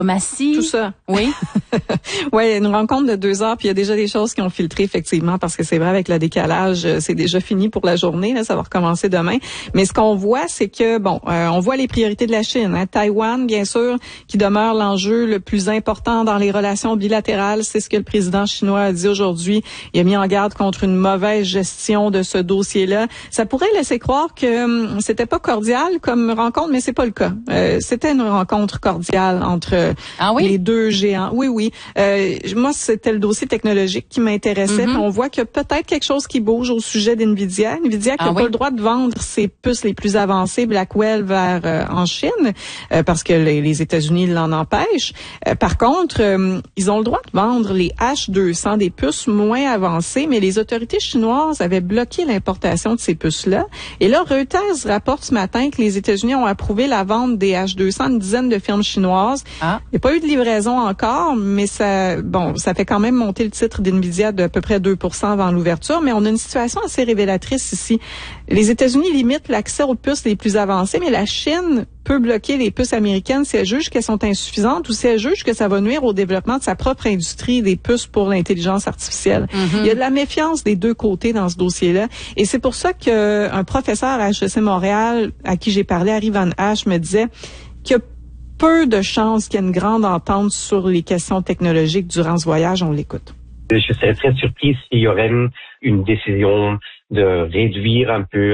diplomatie. Tout ça. Oui. Oui, une rencontre de 2 heures, puis il y a déjà des choses qui ont filtré, effectivement, parce que c'est vrai, avec le décalage, c'est déjà fini pour la journée, là, ça va recommencer demain. Mais ce qu'on voit, c'est que, on voit les priorités de la Chine. Hein. Taïwan, bien sûr, qui demeure l'enjeu le plus important dans les relations bilatérales. C'est ce que le président chinois a dit aujourd'hui. Il a mis en garde contre une mauvaise gestion de ce dossier-là. Ça pourrait laisser croire que c'était pas cordial comme rencontre, mais c'est pas le cas. C'était une rencontre cordiale entre les deux géants. Oui. Moi, c'était le dossier technologique qui m'intéressait. Puis on voit qu'il y a peut-être quelque chose qui bouge au sujet d'NVIDIA. NVIDIA qui n'a pas le droit de vendre ses puces les plus avancées Blackwell en Chine parce que les États-Unis l'en empêchent. Par contre, ils ont le droit de vendre les H200, des puces moins avancées, mais les autorités chinoises avaient bloqué l'importation de ces puces-là. Et là, Reuters rapporte ce matin que les États-Unis ont approuvé la vente des H200 à une dizaine de firmes chinoises. Il n'y a pas eu de livraison encore, mais ça fait quand même monter le titre d'NVIDIA de à peu près 2% avant l'ouverture. Mais on a une situation assez révélatrice ici. Les États-Unis limitent l'accès aux puces les plus avancées, mais la Chine peut bloquer les puces américaines si elle juge qu'elles sont insuffisantes ou si elle juge que ça va nuire au développement de sa propre industrie des puces pour l'intelligence artificielle. Il y a de la méfiance des deux côtés dans ce dossier-là. Et c'est pour ça qu'un professeur à HEC Montréal, à qui j'ai parlé, Harry Van Hache, me disait qu'il y a peu de chances qu'il y ait une grande entente sur les questions technologiques durant ce voyage. On l'écoute. Je serais très surpris s'il y aurait une décision de réduire un peu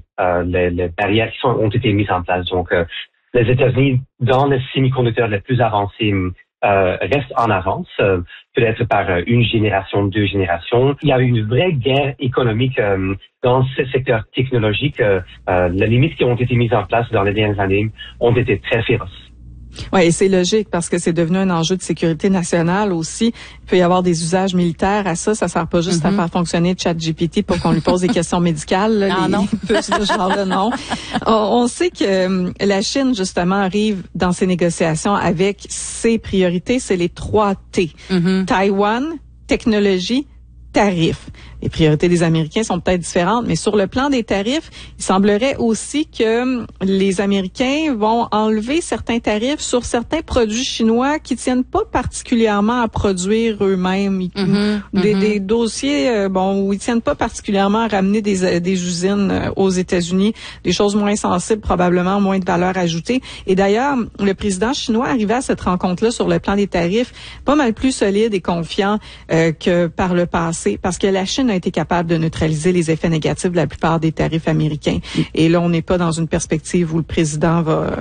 les barrières qui ont été mises en place. Donc, les États-Unis, dans les semi-conducteurs les plus avancés, restent en avance, peut-être par une génération, 2 générations. Il y a une vraie guerre économique dans ce secteur technologique. Les limites qui ont été mises en place dans les dernières années ont été très féroces. Oui, et c'est logique parce que c'est devenu un enjeu de sécurité nationale aussi. Il peut y avoir des usages militaires à ça. Ça sert pas juste à faire fonctionner ChatGPT pour qu'on lui pose des questions médicales. Là, non. Puces de ce genre-là, non. On sait que la Chine, justement, arrive dans ses négociations avec ses priorités. C'est les 3 T. Taïwan, technologie, tarifs. Les priorités des Américains sont peut-être différentes, mais sur le plan des tarifs, il semblerait aussi que les Américains vont enlever certains tarifs sur certains produits chinois qui tiennent pas particulièrement à produire eux-mêmes. Des dossiers, où ils tiennent pas particulièrement à ramener des usines aux États-Unis, des choses moins sensibles, probablement moins de valeur ajoutée. Et d'ailleurs, le président chinois arrivait à cette rencontre-là sur le plan des tarifs pas mal plus solide et confiant que par le passé, parce que la Chine a été capable de neutraliser les effets négatifs de la plupart des tarifs américains. Et là, on n'est pas dans une perspective où le président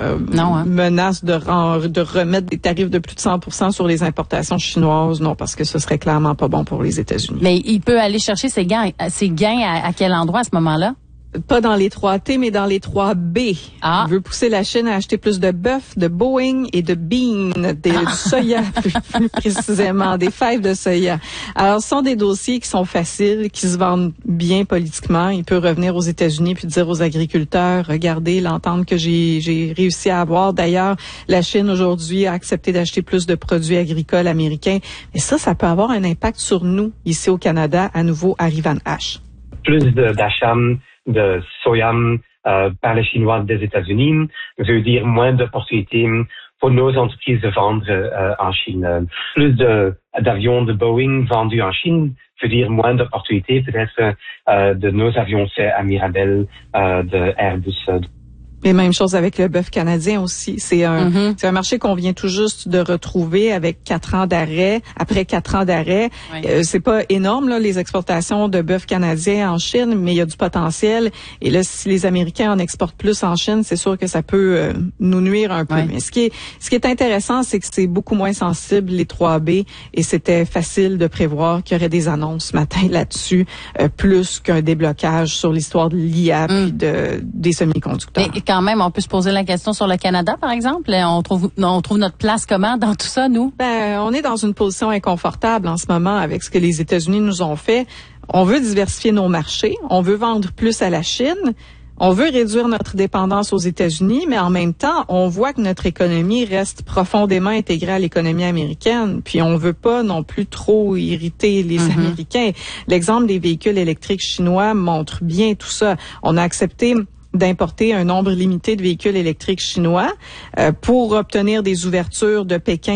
menace de remettre des tarifs de plus de 100% sur les importations chinoises. Non, parce que ce serait clairement pas bon pour les États-Unis. Mais il peut aller chercher ses gains à quel endroit à ce moment-là? Pas dans les 3 T, mais dans les 3 B. Il veut pousser la Chine à acheter plus de bœuf, de Boeing et de bean, du soya, plus précisément, des fèves de soya. Alors, ce sont des dossiers qui sont faciles, qui se vendent bien politiquement. Il peut revenir aux États-Unis puis dire aux agriculteurs, regardez l'entente que j'ai réussi à avoir. D'ailleurs, la Chine aujourd'hui a accepté d'acheter plus de produits agricoles américains. Mais ça peut avoir un impact sur nous, ici au Canada, à nouveau, Harry Van Hache. Plus d'achats de soya par les Chinois des États-Unis veut dire moins d'opportunités pour nos entreprises de vendre en Chine. Plus d'avions de Boeing vendus en Chine veut dire moins d'opportunités peut-être de nos avions faits à Mirabel, de Airbus. Et même chose avec le bœuf canadien aussi. C'est un marché qu'on vient tout juste de retrouver avec 4 ans d'arrêt. Après 4 ans d'arrêt, c'est pas énorme là, les exportations de bœuf canadien en Chine, mais il y a du potentiel. Et là, si les Américains en exportent plus en Chine, c'est sûr que ça peut nous nuire un peu. Mais ce qui est intéressant, c'est que c'est beaucoup moins sensible les 3B et c'était facile de prévoir qu'il y aurait des annonces ce matin là-dessus, plus qu'un déblocage sur l'histoire de l'IA puis des semi-conducteurs. Mais quand même, on peut se poser la question sur le Canada, par exemple. On trouve notre place comment dans tout ça, nous? On est dans une position inconfortable en ce moment avec ce que les États-Unis nous ont fait. On veut diversifier nos marchés. On veut vendre plus à la Chine. On veut réduire notre dépendance aux États-Unis, mais en même temps, on voit que notre économie reste profondément intégrée à l'économie américaine. Puis on veut pas non plus trop irriter les Américains. L'exemple des véhicules électriques chinois montre bien tout ça. On a accepté d'importer un nombre limité de véhicules électriques chinois pour obtenir des ouvertures de Pékin